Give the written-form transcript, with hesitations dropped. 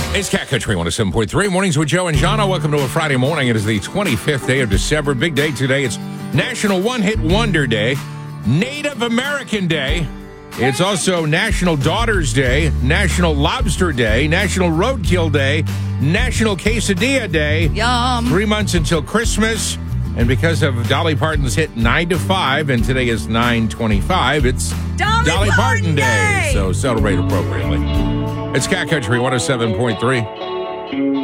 It's Cat Country 107.3. Mornings with Joe and Jana. Welcome to a Friday morning. It is the 25th day of December. Big day today. It's National One Hit Wonder Day, Native American Day. It's also National Daughters Day, National Lobster Day, National Roadkill Day, National Quesadilla Day. Yum. 3 months until Christmas. And because of Dolly Parton's hit 9 to 5, and today is 9/25, it's Dolly Parton Day. So celebrate appropriately. It's Cat Country 107.3.